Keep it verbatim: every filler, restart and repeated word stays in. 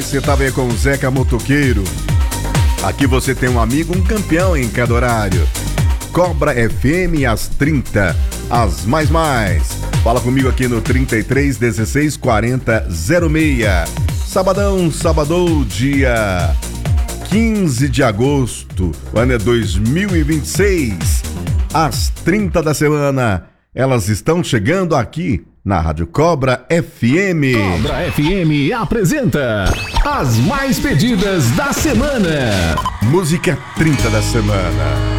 você tá bem com o Zeca Motoqueiro. Aqui você tem um amigo, um campeão em cada horário. Cobra F M às trinta, as mais mais. Fala comigo aqui no trinta e três, dezesseis, quarenta, zero seis. Sabadão, sabadão, dia quinze de agosto, o ano é dois mil e vinte e seis. Às trinta da semana, elas estão chegando aqui na Rádio Cobra F M. Cobra F M apresenta as mais pedidas da semana. Música trinta da semana.